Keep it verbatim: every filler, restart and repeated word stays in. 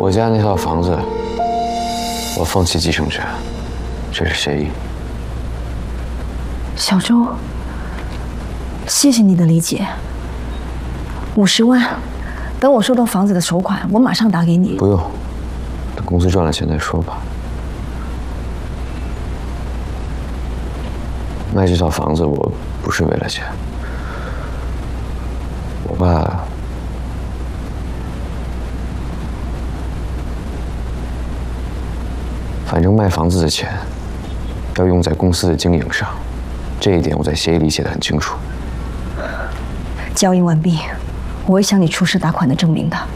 我家那套房子，我放弃继承权，这是协议。 小周，谢谢你的理解。五十万，等我收到房子的首款，我马上打给你。 不用，等公司赚了钱再说吧。卖这套房子，我不是为了钱。我爸。 反正卖房子的钱要用在公司的经营上，这一点我在协议里写得很清楚。 交易完毕，我会向你出示打款的证明的。